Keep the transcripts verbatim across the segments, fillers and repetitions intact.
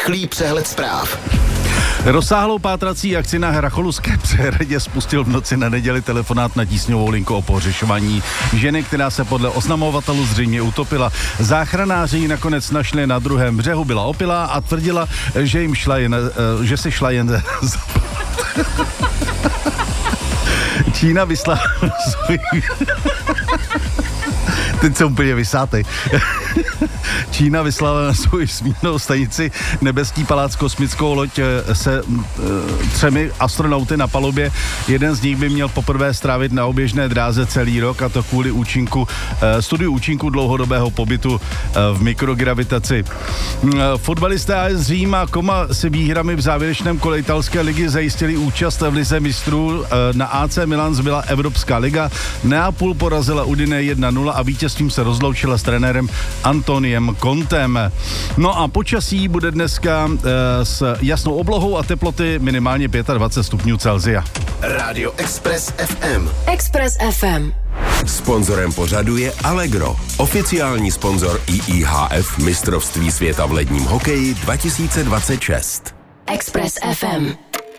Rychlý přehled zpráv. Rozsáhlou pátrací akci na Hracholuské přehradě spustil v noci na neděli telefonát na tísňovou linku o pohřešování ženy, která se podle oznamovatelů zřejmě utopila. Záchranáři ji nakonec našli na druhém břehu, byla opilá a tvrdila, že jim šla jen, že si šla jen Čína vyslala Teď jsem úplně vysátej. Čína vyslala na svou vesmírnou stanici Nebeský palác kosmickou loď se e, třemi astronauty na palubě. Jeden z nich by měl poprvé strávit na oběžné dráze celý rok, a to kvůli účinku, e, studiu účinku dlouhodobého pobytu e, v mikrogravitaci. E, fotbalisté á es Řím a Koma si výhrami v závěrečném kole italské ligy zajistili účast v lize mistrů. E, na á cé Milan zbyla Evropská liga. Neapol porazila Udine jedna nula a vítězstvím se rozloučila s trenérem Antoniem Contem. No a počasí bude dneska e, s jasnou oblohou a teploty minimálně dvacet pět stupňů Celsia. Rádio Express ef em. Express ef em. Sponzorem pořadu je Allegro, oficiální sponzor í í há ef mistrovství světa v ledním hokeji dva tisíce dvacet šest. Express ef em.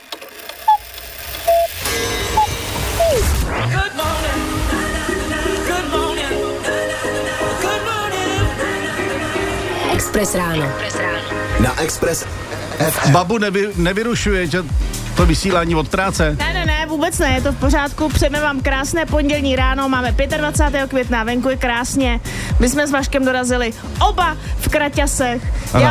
Express ráno. Na Express ef em. Babu, nevy, nevyrušuje tě to vysílání od práce? Ne, ne, ne, vůbec ne, je to v pořádku. Přejeme vám krásné pondělní ráno, máme dvacátého pátého května, venku je krásně. My jsme s Vaškem dorazili oba v kraťasech. Ano. Já